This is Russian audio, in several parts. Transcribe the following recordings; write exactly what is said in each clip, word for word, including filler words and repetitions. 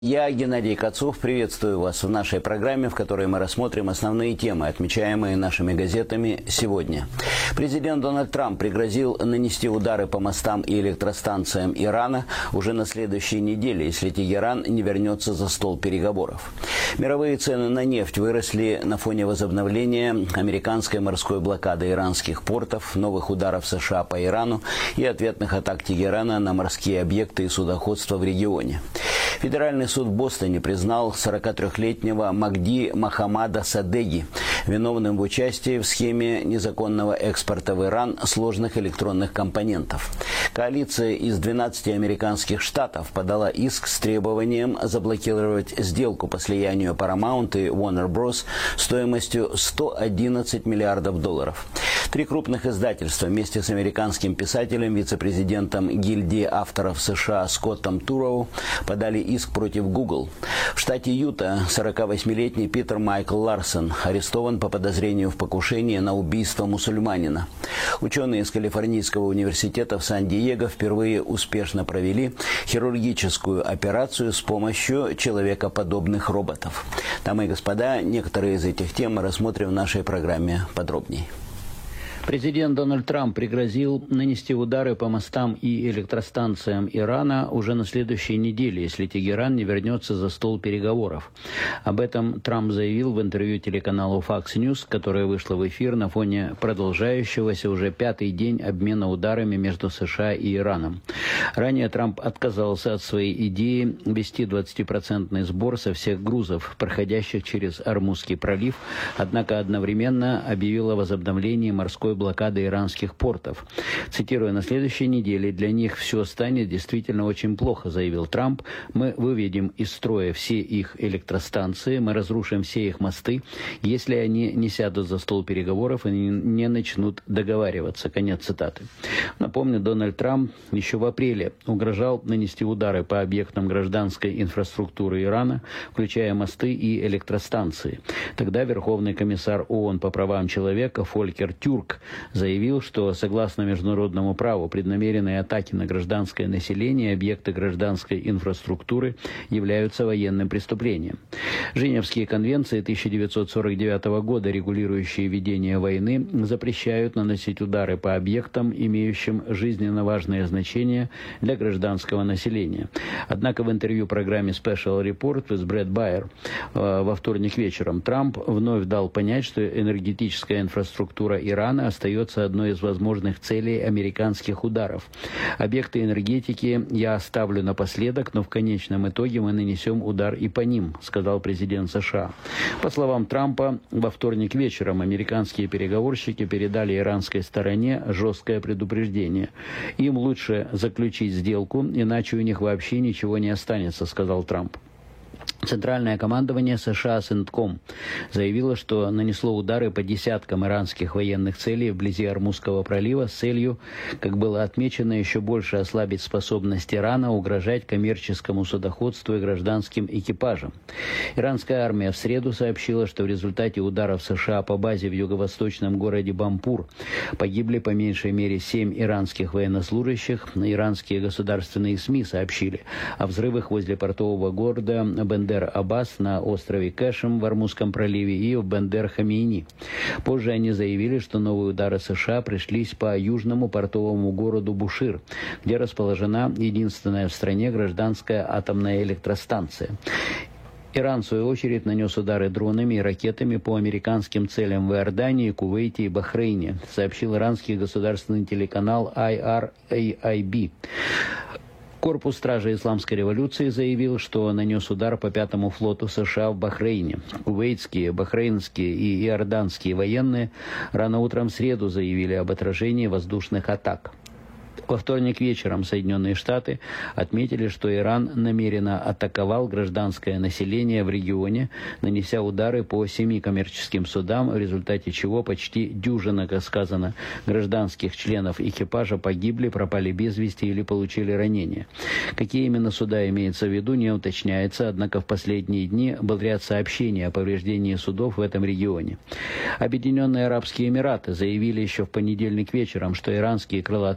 Я, Геннадий Кацов, приветствую вас в нашей программе, в которой мы рассмотрим основные темы, отмечаемые нашими газетами сегодня. Президент Дональд Трамп пригрозил нанести удары по мостам и электростанциям Ирана уже на следующей неделе, если Тегеран не вернется за стол переговоров. Мировые цены на нефть выросли на фоне возобновления американской морской блокады иранских портов, новых ударов США по Ирану и ответных атак Тегерана на морские объекты и судоходство в регионе. Федеральный суд в Бостоне признал сорокатрёхлетнего Магди Мохаммада Садеги виновным в участии в схеме незаконного экспорта в Иран сложных электронных компонентов. Коалиция из двенадцати американских штатов подала иск с требованием заблокировать сделку по слиянию Paramount и Warner Bros. Стоимостью сто одиннадцать миллиардов долларов. Три крупных издательства вместе с американским писателем, вице-президентом гильдии авторов США Скоттом Туроу подали иск против Google. В штате Юта сорокавосьмилетний Питер Майкл Ларсон арестован по подозрению в покушении на убийство мусульманина. Ученые из Калифорнийского университета в Сан-Диего впервые успешно провели хирургическую операцию с помощью человекоподобных роботов. Дамы и господа, некоторые из этих тем мы рассмотрим в нашей программе подробнее. Президент Дональд Трамп пригрозил нанести удары по мостам и электростанциям Ирана уже на следующей неделе, если Тегеран не вернется за стол переговоров. Об этом Трамп заявил в интервью телеканалу Fox News, которое вышло в эфир на фоне продолжающегося уже пятый день обмена ударами между США и Ираном. Ранее Трамп отказался от своей идеи ввести двадцатипроцентный сбор со всех грузов, проходящих через Ормузский пролив, однако одновременно объявил о возобновлении морской блокады иранских портов. Цитируя, «На следующей неделе для них все станет действительно очень плохо», заявил Трамп. «Мы выведем из строя все их электростанции, мы разрушим все их мосты, если они не сядут за стол переговоров и не начнут договариваться». Конец цитаты. Напомню, Дональд Трамп еще в апреле угрожал нанести удары по объектам гражданской инфраструктуры Ирана, включая мосты и электростанции. Тогда Верховный комиссар ООН по правам человека Фолькер Тюрк заявил, что, согласно международному праву, преднамеренные атаки на гражданское население и объекты гражданской инфраструктуры являются военным преступлением. Женевские конвенции тысяча девятьсот сорок девятого года, регулирующие ведение войны, запрещают наносить удары по объектам, имеющим жизненно важное значение для гражданского населения. Однако в интервью программе Special Report с Брэд Байер во вторник вечером Трамп вновь дал понять, что энергетическая инфраструктура Ирана остается одной из возможных целей американских ударов. Объекты энергетики я оставлю напоследок, но в конечном итоге мы нанесем удар и по ним, сказал президент США. По словам Трампа, во вторник вечером американские переговорщики передали иранской стороне жесткое предупреждение. Им лучше заключить сделку, иначе у них вообще ничего не останется, сказал Трамп. Центральное командование США Центком заявило, что нанесло удары по десяткам иранских военных целей вблизи Ормузского пролива с целью, как было отмечено, еще больше ослабить способность Ирана угрожать коммерческому судоходству и гражданским экипажам. Иранская армия в среду сообщила, что в результате ударов США по базе в юго-восточном городе Бампур погибли по меньшей мере семь иранских военнослужащих. Иранские государственные СМИ сообщили о взрывах возле портового города Бендер-Аббас на острове Кэшем в Ормузском проливе и в Бендер-Хамейни. Позже они заявили, что новые удары США пришлись по южному портовому городу Бушир, где расположена единственная в стране гражданская атомная электростанция. Иран, в свою очередь, нанес удары дронами и ракетами по американским целям в Иордании, Кувейте и Бахрейне, сообщил иранский государственный телеканал ай ар эй ай би. Корпус стражи исламской революции заявил, что нанес удар по пятому флоту США в Бахрейне. Кувейтские, бахрейнские и иорданские военные рано утром в среду заявили об отражении воздушных атак. Во вторник вечером Соединенные Штаты отметили, что Иран намеренно атаковал гражданское население в регионе, нанеся удары по семи коммерческим судам, в результате чего почти дюжина, как сказано, гражданских членов экипажа погибли, пропали без вести или получили ранения. Какие именно суда имеется в виду, не уточняется, однако в последние дни был ряд сообщений о повреждении судов в этом регионе. Объединенные Арабские Эмираты заявили еще в понедельник вечером, что иранские крылатые ракеты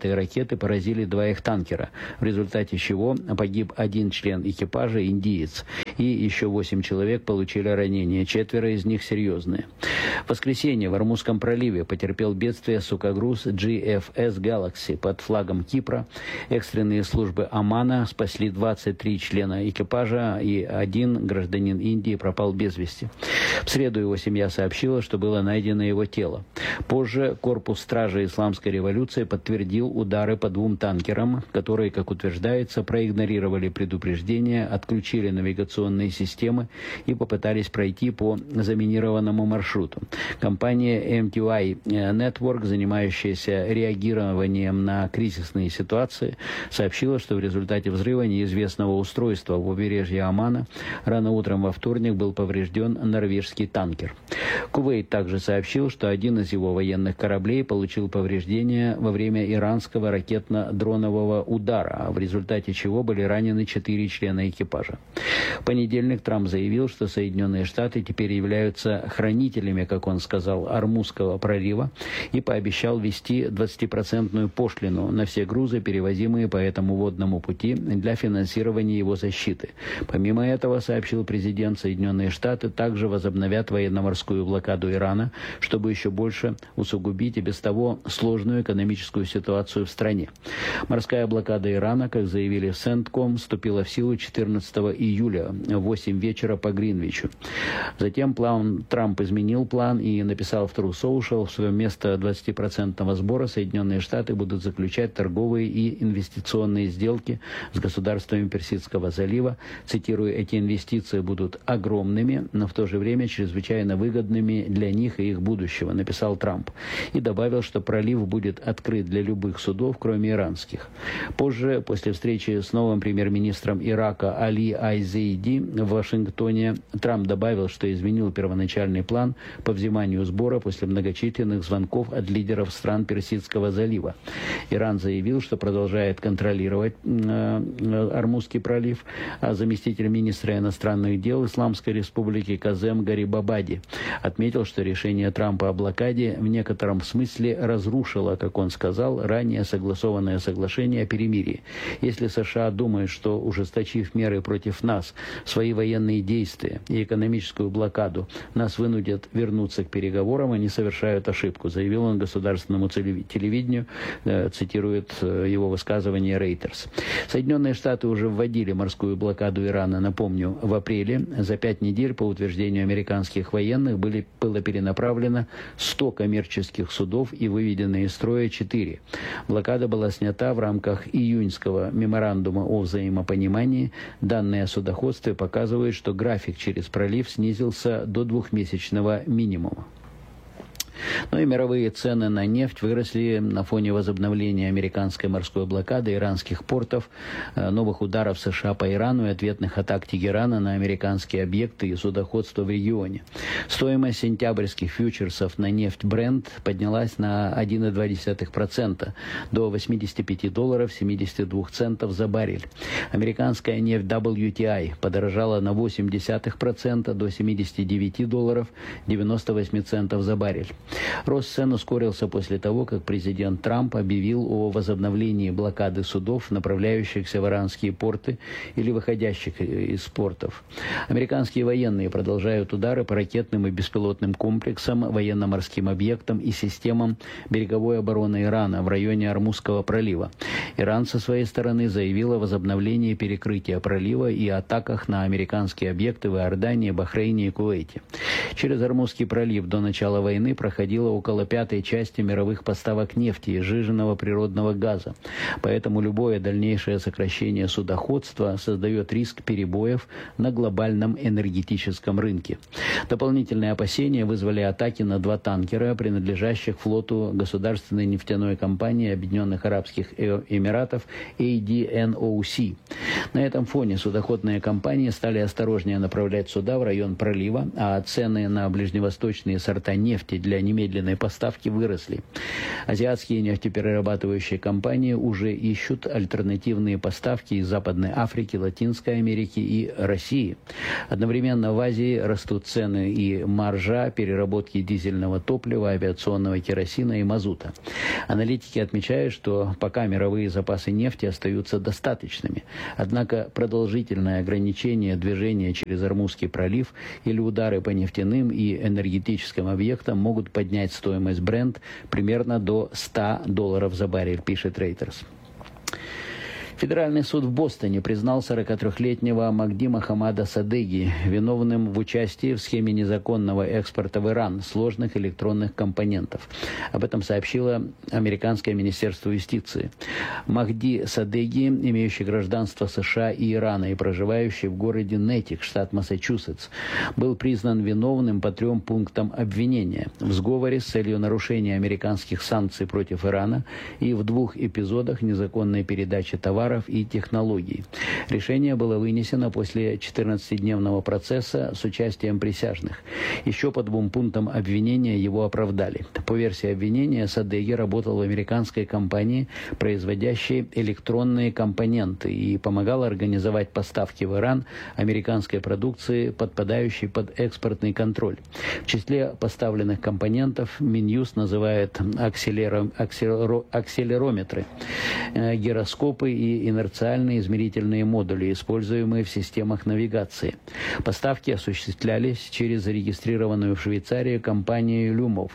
ракеты поразили два их танкера, в результате чего погиб один член экипажа, индиец, и еще восемь человек получили ранения, четверо из них серьезные. В воскресенье в Ормузском проливе потерпел бедствие сухогруз джи эф эс Galaxy под флагом Кипра. Экстренные службы Омана спасли двадцать три члена экипажа, и один гражданин Индии пропал без вести. В среду его семья сообщила, что было найдено его тело. Позже корпус стражи исламской революции подтвердил удары по двум танкерам, которые, как утверждается, проигнорировали предупреждения, отключили навигационные системы и попытались пройти по заминированному маршруту. Компания эм ти ай Network, занимающаяся реагированием на кризисные ситуации, сообщила, что в результате взрыва неизвестного устройства в побережье Омана рано утром во вторник был поврежден норвежский танкер. Кувейт также сообщил, что один из его военных кораблей получил повреждения во время иранского ракетно-дронового удара, в результате чего были ранены четыре члена экипажа. В понедельник Трамп заявил, что Соединенные Штаты теперь являются хранителями, как он сказал, Ормузского пролива, и пообещал ввести двадцатипроцентную пошлину на все грузы, перевозимые по этому водному пути, для финансирования его защиты. Помимо этого, сообщил президент, Соединенные Штаты также возобновят военно-морскую блокаду Ирана, чтобы еще больше усугубить и без того сложную экономическую ситуацию в стране. Морская блокада Ирана, как заявили в Сентком, вступила в силу четырнадцатого июля в восемь вечера по Гринвичу. Затем план, Трамп изменил план и написал в True Social, что вместо двадцатипроцентного сбора Соединенные Штаты будут заключать торговые и инвестиционные сделки с государствами Персидского залива. Цитирую, эти инвестиции будут огромными, но в то же время чрезвычайно выгодными для них и их будущего, написал Трамп. И добавил, что пролив будет открыт для любых судов, кроме иранских. Позже, после встречи с новым премьер-министром Ирака Али Аль-Заиди в Вашингтоне, Трамп добавил, что изменил первоначальный план по взиманию сбора после многочисленных звонков от лидеров стран Персидского залива. Иран заявил, что продолжает контролировать э, Ормузский пролив, а заместитель министра иностранных дел Исламской республики Казем Гарибабади отметил, что решение Трампа о блокаде в некотором смысле разрушило, как он сказал, ранее согласованное соглашение о перемирии. Если США думают, что, ужесточив меры против нас, свои военные действия и экономическую блокаду, нас вынудят вернуться к переговорам, они совершают ошибку, заявил он государственному телевидению, цитирует его высказывание Reuters. Соединенные Штаты уже вводили морскую блокаду Ирана, напомню, в апреле. За пять недель, по утверждению американских военных, были, было перенаправлено сто коммерческих судов и выведено из строя четыре. Блокада была снята в рамках июньского меморандума о взаимопонимании. Данные о судоходстве показывают, что график через пролив снизился до двухмесячного минимума. Ну и мировые цены на нефть выросли на фоне возобновления американской морской блокады, иранских портов, новых ударов США по Ирану и ответных атак Тегерана на американские объекты и судоходство в регионе. Стоимость сентябрьских фьючерсов на нефть Brent поднялась на один целых два десятых процента до восьмидесяти пяти долларов семидесяти двух центов за баррель. Американская нефть дабл ю ти ай подорожала на восемь десятых процента до семидесяти девяти долларов девяноста восьми центов за баррель. Рост цен ускорился после того, как президент Трамп объявил о возобновлении блокады судов, направляющихся в иранские порты или выходящих из портов. Американские военные продолжают удары по ракетным и беспилотным комплексам, военно-морским объектам и системам береговой обороны Ирана в районе Ормузского пролива. Иран со своей стороны заявил о возобновлении перекрытия пролива и атаках на американские объекты в Иордании, Бахрейне и Кувейте. Через Ормузский пролив до начала войны проходило около пятой части мировых поставок нефти и сжиженного природного газа. Поэтому любое дальнейшее сокращение судоходства создает риск перебоев на глобальном энергетическом рынке. Дополнительные опасения вызвали атаки на два танкера, принадлежащих флоту государственной нефтяной компании Объединенных Арабских Эмиратов эй ди эн оу си. На этом фоне судоходные компании стали осторожнее направлять суда в район пролива, а цены на ближневосточные сорта нефти для немедленной поставки выросли. Азиатские нефтеперерабатывающие компании уже ищут альтернативные поставки из Западной Африки, Латинской Америки и России. Одновременно в Азии растут цены и маржа переработки дизельного топлива, авиационного керосина и мазута. Аналитики отмечают, что пока мировые запасы нефти остаются достаточными. Однако продолжительное ограничение движения через Ормузский пролив или удары по нефтяным и энергетическим объектам могут поднять стоимость Brent примерно до ста долларов за баррель, пишет Reuters. Федеральный суд в Бостоне признал сорокатрёхлетнего Махди Мохаммада Садеги виновным в участии в схеме незаконного экспорта в Иран сложных электронных компонентов. Об этом сообщило Американское министерство юстиции. Махди Садеги, имеющий гражданство США и Ирана и проживающий в городе Неттик, штат Массачусетс, был признан виновным по трем пунктам обвинения: в сговоре с целью нарушения американских санкций против Ирана и в двух эпизодах незаконной передачи товаров и технологий. Решение было вынесено после четырнадцатидневного процесса с участием присяжных. Еще по двум пунктам обвинения его оправдали. По версии обвинения, Садеги работал в американской компании, производящей электронные компоненты, и помогал организовать поставки в Иран американской продукции, подпадающей под экспортный контроль. В числе поставленных компонентов Минюст называет акселеро, акселеро, акселерометры, э, гироскопы и инерциальные измерительные модули, используемые в системах навигации. Поставки осуществлялись через зарегистрированную в Швейцарии компанию «Люмов».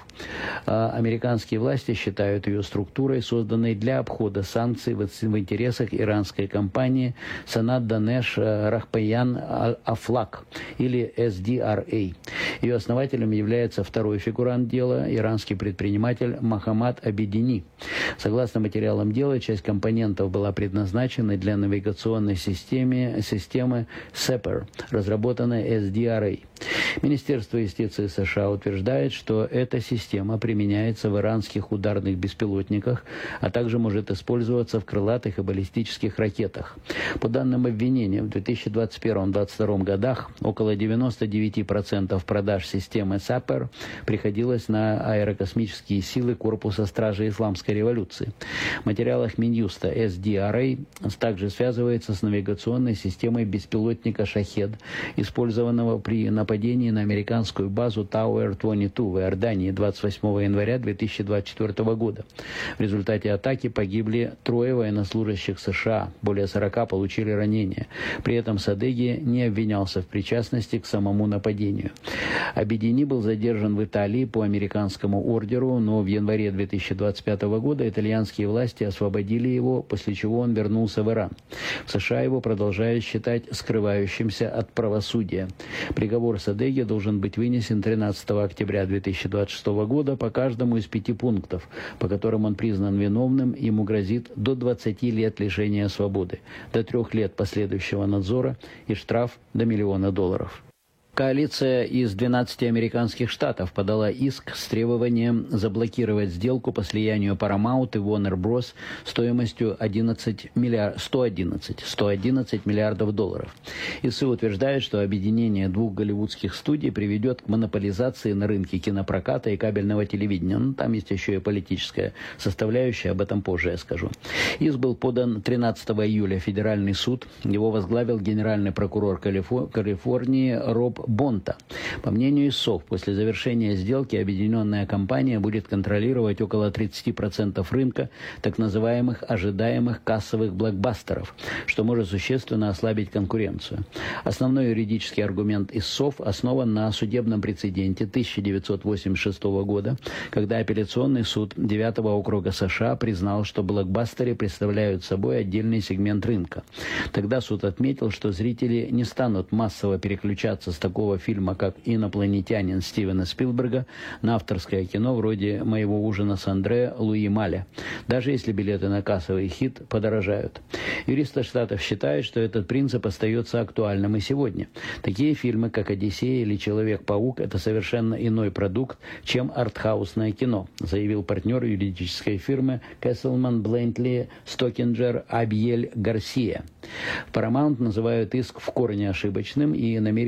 А американские власти считают ее структурой, созданной для обхода санкций в интересах иранской компании «Санат Данеш Рахпаян Афлак» или эс ди ар эй. Ее основателем является второй фигурант дела, иранский предприниматель Мохаммад Абедини. Согласно материалам дела, часть компонентов была предназначена для навигационной системы, системы сепер, разработанной эс ди ар эй. Министерство юстиции США утверждает, что эта система применяется в иранских ударных беспилотниках, а также может использоваться в крылатых и баллистических ракетах. По данным обвинения, в две тысячи двадцать первом — две тысячи двадцать втором годах около девяноста девяти процентов продаж системы сепер приходилось на аэрокосмические силы Корпуса Стражи Исламской революции. В материалах Минюста эс ди ар эй также связывается с навигационной системой беспилотника «Шахед», использованного при нападении на американскую базу Тауэр двадцать два в Иордании двадцать восьмого января две тысячи двадцать четвёртого года. В результате атаки погибли трое военнослужащих США, более сорока получили ранения. При этом Садеги не обвинялся в причастности к самому нападению. Абедини был задержан в Италии по американскому ордеру, но в январе две тысячи двадцать пятого года итальянские власти освободили его, после чего он вернулся в Иран. В США его продолжают считать скрывающимся от правосудия. Приговор Садеги должен быть вынесен тринадцатого октября две тысячи двадцать шестого года по каждому из пяти пунктов, по которым он признан виновным. Ему грозит до двадцати лет лишения свободы, до трех лет последующего надзора и штраф до миллиона долларов. Коалиция из двенадцати американских штатов подала иск с требованием заблокировать сделку по слиянию Paramount и Warner Bros. Стоимостью одиннадцать миллиардов, сто одиннадцать, сто одиннадцать миллиардов долларов. ИС утверждает, что объединение двух голливудских студий приведет к монополизации на рынке кинопроката и кабельного телевидения. Ну, там есть еще и политическая составляющая, об этом позже я скажу. Иск был подан тринадцатого июля в Федеральный суд. Его возглавил генеральный прокурор Калифорнии Роб Бонта. По мнению ИСов, после завершения сделки объединенная компания будет контролировать около тридцати процентов рынка так называемых ожидаемых кассовых блокбастеров, что может существенно ослабить конкуренцию. Основной юридический аргумент ИСов основан на судебном прецеденте тысяча девятьсот восемьдесят шестого года, когда апелляционный суд девятого округа США признал, что блокбастеры представляют собой отдельный сегмент рынка. Тогда суд отметил, что зрители не станут массово переключаться с такого фильма, как «Инопланетянин» Стивена Спилберга, на авторское кино вроде «Моего ужина с Андре» Луи Маля, даже если билеты на кассовый хит подорожают. Юристы штатов считают, что этот принцип остается актуальным и сегодня. Такие фильмы, как «Одиссея» или «Человек-паук» — это совершенно иной продукт, чем артхаусное кино, заявил партнер юридической фирмы Кэсселман Блентли Стокинджер Абьель Гарсия. Paramount называют иск в корне ошибочным и намерены оспаривать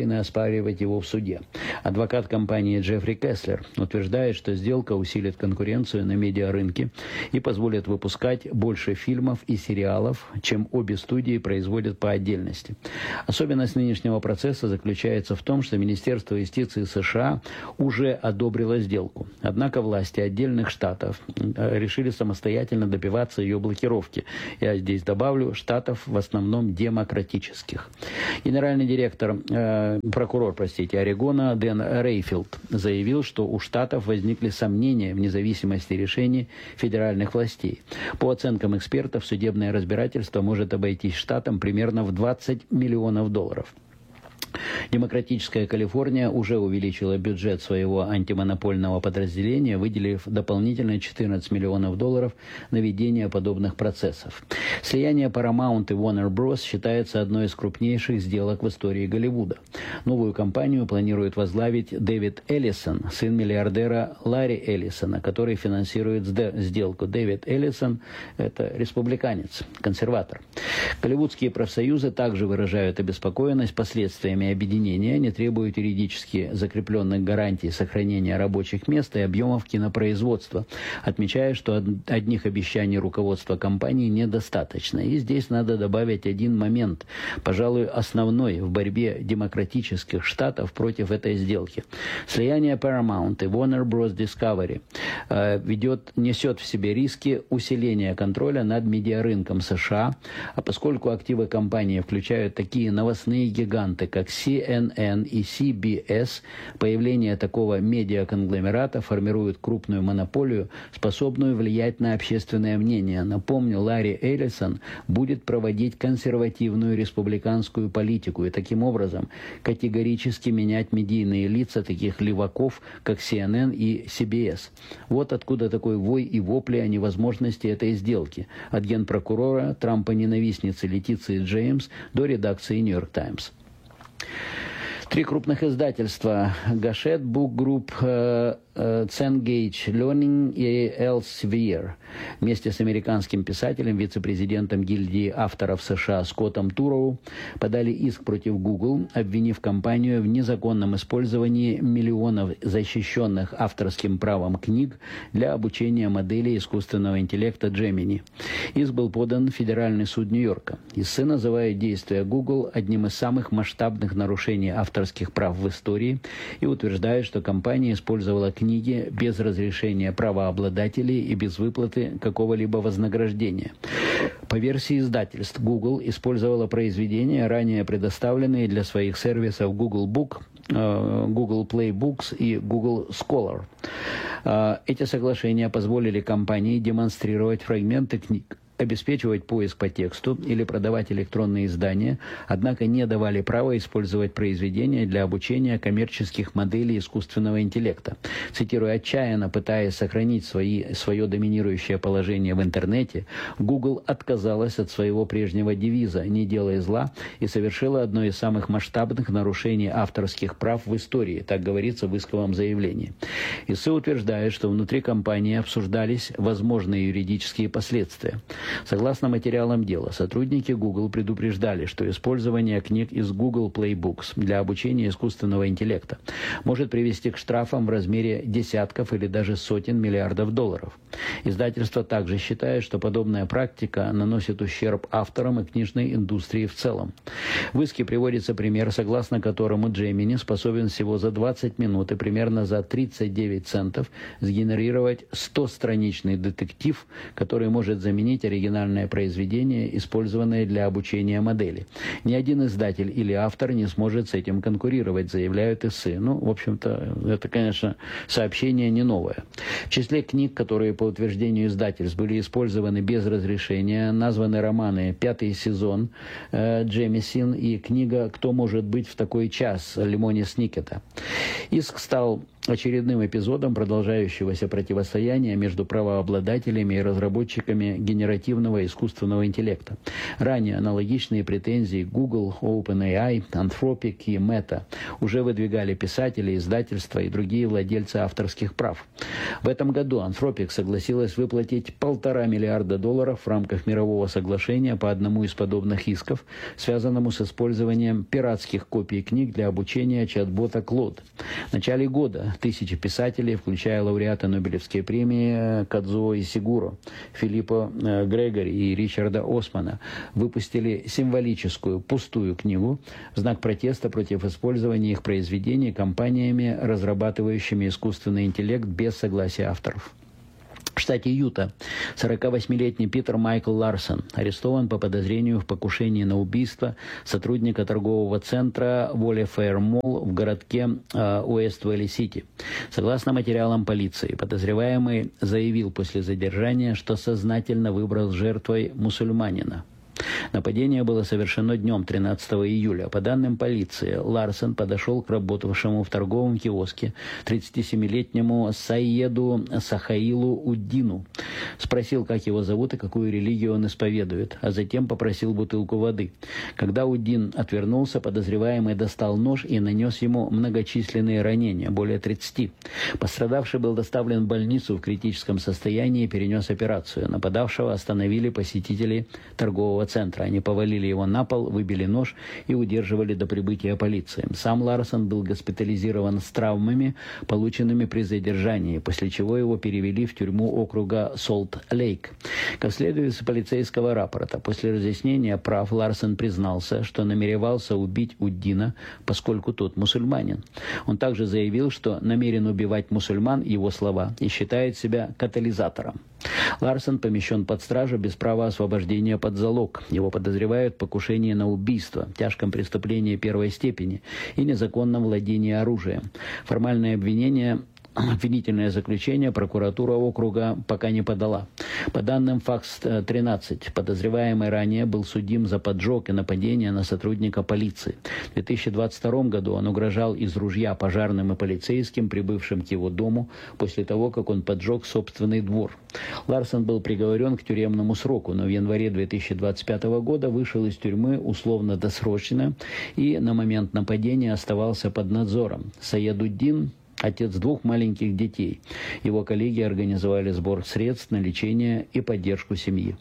оспаривать его в суде. Адвокат компании Джеффри Кеслер утверждает, что сделка усилит конкуренцию на медиарынке и позволит выпускать больше фильмов и сериалов, чем обе студии производят по отдельности. Особенность нынешнего процесса заключается в том, что Министерство юстиции США уже одобрило сделку. Однако власти отдельных штатов решили самостоятельно добиваться ее блокировки. Я здесь добавлю, штатов в основном демократических. Генеральный директор, э, прокурор, простите, Орегона Дэн Рейфилд заявил, что у штатов возникли сомнения в независимости решений федеральных властей. По оценкам экспертов, судебное разбирательство может обойтись штатам примерно в двадцать миллионов долларов. Демократическая Калифорния уже увеличила бюджет своего антимонопольного подразделения, выделив дополнительно четырнадцать миллионов долларов на ведение подобных процессов. Слияние Paramount и Warner Bros. Считается одной из крупнейших сделок в истории Голливуда. Новую компанию планирует возглавить Дэвид Эллисон, сын миллиардера Ларри Эллисона, который финансирует сделку. Дэвид Эллисон – это республиканец, консерватор. Голливудские профсоюзы также выражают обеспокоенность последствиями объединения, не требуют юридически закрепленных гарантий сохранения рабочих мест и объемов кинопроизводства, отмечая, что одних обещаний руководства компании недостаточно. И здесь надо добавить один момент, пожалуй, основной в борьбе демократических штатов против этой сделки. Слияние Paramount и Warner Bros. Discovery э, ведет, несет в себе риски усиления контроля над медиарынком США, а поскольку активы компании включают такие новостные гиганты, как си эн эн и си би эс, появление такого медиаконгломерата формирует крупную монополию, способную влиять на общественное мнение. Напомню, Ларри Эллисон будет проводить консервативную республиканскую политику и таким образом категорически менять медийные лица таких леваков, как си эн эн и си би эс. Вот откуда такой вой и вопли о невозможности этой сделки. От генпрокурора, Трампа-ненавистницы Летиции Джеймс до редакции «Нью-Йорк Таймс». Три крупных издательства – Гашет, Book Group, Cengage Learning и Elsevier вместе с американским писателем, вице-президентом гильдии авторов США Скоттом Туроу подали иск против Google, обвинив компанию в незаконном использовании миллионов защищенных авторским правом книг для обучения моделей искусственного интеллекта Gemini. Иск был подан в Федеральный суд Нью-Йорка. Истцы называют действия Google одним из самых масштабных нарушений авторских прав в истории и утверждают, что компания использовала книги без разрешения правообладателей и без выплаты какого-либо вознаграждения. По версии издательств, Google использовала произведения, ранее предоставленные для своих сервисов Google Book, Google Play Books и Google Scholar. Эти соглашения позволили компании демонстрировать фрагменты книг, обеспечивать поиск по тексту или продавать электронные издания, однако не давали права использовать произведения для обучения коммерческих моделей искусственного интеллекта. Цитирую, отчаянно пытаясь сохранить свои, свое доминирующее положение в интернете, Google отказалась от своего прежнего девиза «Не делай зла» и совершила одно из самых масштабных нарушений авторских прав в истории, так говорится в исковом заявлении. Истцы утверждают, что внутри компании обсуждались возможные юридические последствия. Согласно материалам дела, сотрудники Google предупреждали, что использование книг из Google Play Books для обучения искусственного интеллекта может привести к штрафам в размере десятков или даже сотен миллиардов долларов. Издательство также считает, что подобная практика наносит ущерб авторам и книжной индустрии в целом. В иске приводится пример, согласно которому Gemini способен всего за двадцать минут и примерно за тридцать девять центов сгенерировать стостраничный детектив, который может заменить оригинальное произведение, использованное для обучения модели. Ни один издатель или автор не сможет с этим конкурировать, заявляют истцы. Ну, в общем-то, это, конечно, сообщение не новое. В числе книг, которые по утверждению издательств были использованы без разрешения, названы романы «Пятый сезон» э, Джемисин и книга «Кто может быть в такой час» Лемони Сникета. Иск стал очередным эпизодом продолжающегося противостояния между правообладателями и разработчиками генеративного искусственного интеллекта. Ранее аналогичные претензии Google, OpenAI, Anthropic и Meta уже выдвигали писатели, издательства и другие владельцы авторских прав. В этом году Anthropic согласилась выплатить полтора миллиарда долларов в рамках мирового соглашения по одному из подобных исков, связанному с использованием пиратских копий книг для обучения чат-бота Claude. В начале года тысячи писателей, включая лауреата Нобелевской премии Кадзуо Исигуро, Филиппа Грегори и Ричарда Османа, выпустили символическую пустую книгу в знак протеста против использования их произведений компаниями, разрабатывающими искусственный интеллект без согласия авторов. В штате Юта сорокавосьмилетний Питер Майкл Ларсон арестован по подозрению в покушении на убийство сотрудника торгового центра Wayfair Mall в городке э, Уэст-Вэлли-Сити. Согласно материалам полиции, подозреваемый заявил после задержания, что сознательно выбрал жертвой мусульманина. Нападение было совершено днем тринадцатого июля. По данным полиции, Ларсон подошел к работавшему в торговом киоске тридцатисемилетнему Саеду Сахаилу Уддину. Спросил, как его зовут и какую религию он исповедует, а затем попросил бутылку воды. Когда Уддин отвернулся, подозреваемый достал нож и нанес ему многочисленные ранения, более тридцати. Пострадавший был доставлен в больницу в критическом состоянии и перенес операцию. Нападавшего остановили посетители торгового центра. Они повалили его на пол, выбили нож и удерживали до прибытия полиции. Сам Ларсон был госпитализирован с травмами, полученными при задержании, после чего его перевели в тюрьму округа Солт-Лейк. Как следует из полицейского рапорта, после разъяснения прав Ларсон признался, что намеревался убить Уддина, поскольку тот мусульманин. Он также заявил, что намерен убивать мусульман, его слова, и считает себя катализатором. Ларсон помещен под стражу без права освобождения под залог. Его подозревают в покушении на убийство, тяжком преступлении первой степени и незаконном владении оружием. Формальное обвинение Обвинительное заключение прокуратура округа пока не подала. По данным факс тринадцать, подозреваемый ранее был судим за поджог и нападение на сотрудника полиции. В две тысячи двадцать втором году он угрожал из ружья пожарным и полицейским, прибывшим к его дому, после того, как он поджег собственный двор. Ларсон был приговорен к тюремному сроку, но в январе две тысячи двадцать пятого года вышел из тюрьмы условно-досрочно и на момент нападения оставался под надзором. Саедуддин – отец двух маленьких детей. Его коллеги организовали сбор средств на лечение и поддержку семьи.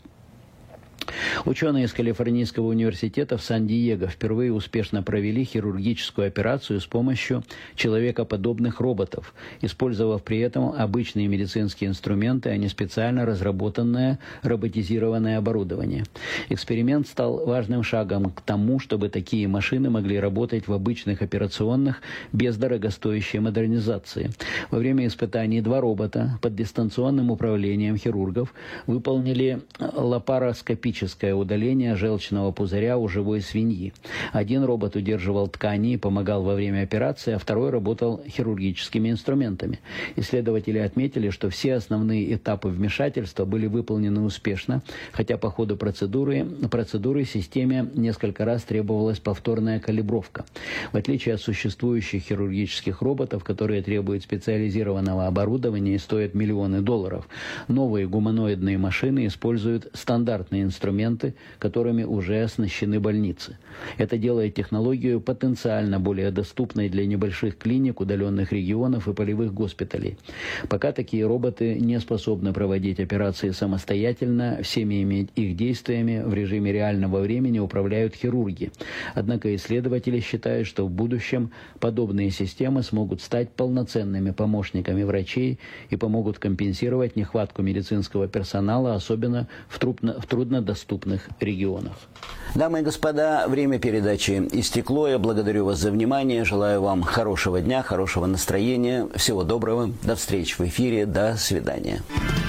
Ученые из Калифорнийского университета в Сан-Диего впервые успешно провели хирургическую операцию с помощью человекоподобных роботов, использовав при этом обычные медицинские инструменты, а не специально разработанное роботизированное оборудование. Эксперимент стал важным шагом к тому, чтобы такие машины могли работать в обычных операционных без дорогостоящей модернизации. Во время испытаний два робота под дистанционным управлением хирургов выполнили лапароскопическое удаление желчного пузыря у живой свиньи. Один робот удерживал ткани и помогал во время операции, а второй работал хирургическими инструментами. Исследователи отметили, что все основные этапы вмешательства были выполнены успешно, хотя по ходу процедуры, процедуры системе несколько раз требовалась повторная калибровка. В отличие от существующих хирургических роботов, которые требуют специализированного оборудования и стоят миллионы долларов, новые гуманоидные машины используют стандартные инструменты, которыми уже оснащены больницы. Это делает технологию потенциально более доступной для небольших клиник, удаленных регионов и полевых госпиталей. Пока такие роботы не способны проводить операции самостоятельно, всеми их действиями в режиме реального времени управляют хирурги. Однако исследователи считают, что в будущем подобные системы смогут стать полноценными помощниками врачей и помогут компенсировать нехватку медицинского персонала, особенно в, трудно, в труднодоступных доступных регионах. Дамы и господа, время передачи истекло. Я благодарю вас за внимание. Желаю вам хорошего дня, хорошего настроения. Всего доброго. До встречи в эфире. До свидания.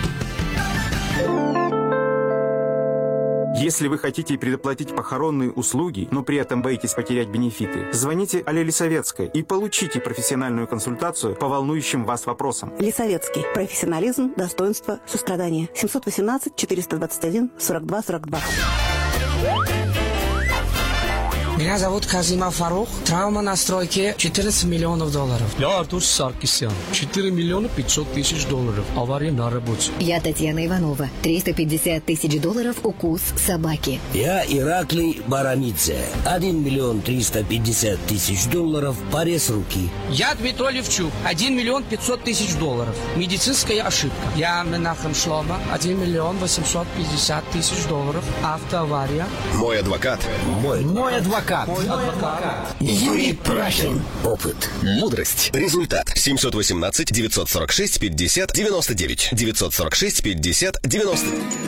Если вы хотите предоплатить похоронные услуги, но при этом боитесь потерять бенефиты, звоните Алле Лисовецкой и получите профессиональную консультацию по волнующим вас вопросам. Лисовецкий. Профессионализм, достоинство, сострадание. семьсот восемнадцать четыреста двадцать один сорок два сорок два. Меня зовут Казимов Фарух. Травма на стройке четырнадцать миллионов долларов. Я Артур Саркисян. четыре миллиона пятьсот тысяч долларов. Авария на работе. Я Татьяна Иванова. триста пятьдесят тысяч долларов укус собаки. Я Ираклий Баранидзе. один миллион триста пятьдесят тысяч долларов. Порез руки. Я Дмитрий Левчук. один миллион пятьсот тысяч долларов. Медицинская ошибка. Я Менахем Шлома. один миллион восемьсот пятьдесят тысяч долларов. Автоавария. Мой адвокат. Мой, Мой адвокат. Мой адвокат. Юрий Прахин. Опыт. Мудрость. Результат. семьсот восемнадцать девятьсот сорок шесть пятьдесят девяносто девять. девятьсот сорок шесть пятьдесят девяносто.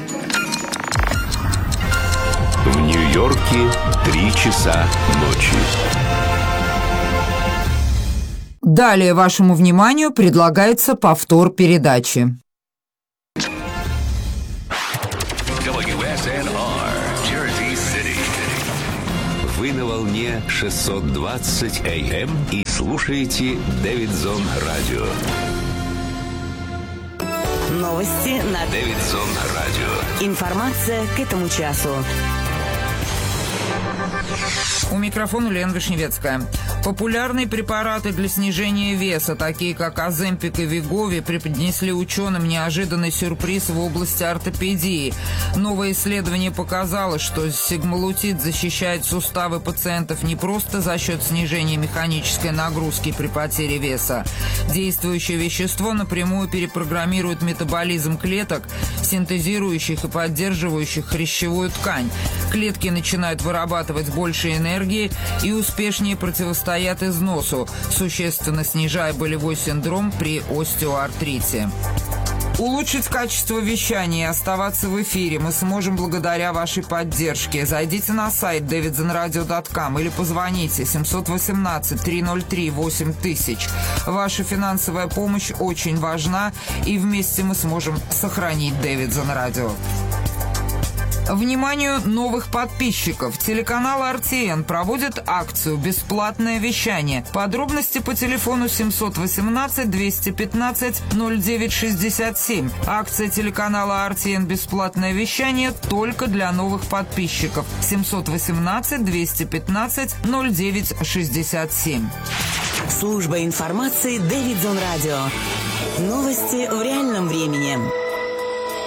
В Нью-Йорке три часа ночи. Далее вашему вниманию предлагается повтор передачи. дабл ю эс эн ар, Jersey City. Вы на волне шестьсот двадцать эй эм и слушаете Дэвидсон Радио. Новости на Дэвидсон Радио. Информация к этому часу. У микрофона Лена Вишневецкая. Популярные препараты для снижения веса, такие как Оземпик и Вегови, преподнесли ученым неожиданный сюрприз в области ортопедии. Новое исследование показало, что сигмалутид защищает суставы пациентов не просто за счет снижения механической нагрузки при потере веса. Действующее вещество напрямую перепрограммирует метаболизм клеток, синтезирующих и поддерживающих хрящевую ткань. Клетки начинают вырабатывать больше энергии и успешнее противостоят износу, существенно снижая болевой синдром при остеоартрите. Улучшить качество вещания и оставаться в эфире мы сможем благодаря вашей поддержке. Зайдите на сайт дэвидсон радио точка ком или позвоните семьсот восемнадцать триста три восемь тысяч. Ваша финансовая помощь очень важна, и вместе мы сможем сохранить Дэвидсон Радио. Вниманию новых подписчиков. Телеканал эр ти эн проводит акцию «Бесплатное вещание». Подробности по телефону семьсот восемнадцать двести пятнадцать ноль девять шестьдесят семь. Акция телеканала эр ти эн «Бесплатное вещание» только для новых подписчиков. семьсот восемнадцать двести пятнадцать ноль девять шестьдесят семь. Служба информации Дэвидсон Радио. Новости в реальном времени.